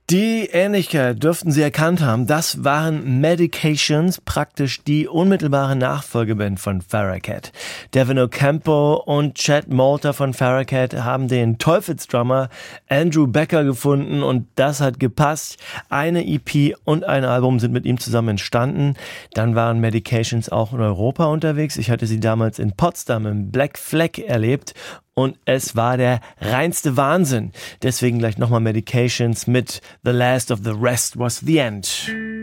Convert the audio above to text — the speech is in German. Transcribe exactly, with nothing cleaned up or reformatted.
Die Ähnlichkeit dürften Sie erkannt haben. Das waren Medications, praktisch die unmittelbare Nachfolgeband von Farragut. Devin Ocampo und Chad Moulter von Farragut haben den Teufelsdrummer Andrew Becker gefunden und das hat gepasst. Eine E P und ein Album sind mit ihm zusammen entstanden. Dann waren Medications auch in Europa unterwegs. Ich hatte sie damals in Potsdam im Black Flag erlebt. Und es war der reinste Wahnsinn. Deswegen gleich nochmal Medications mit The Last of the Rest Was the End.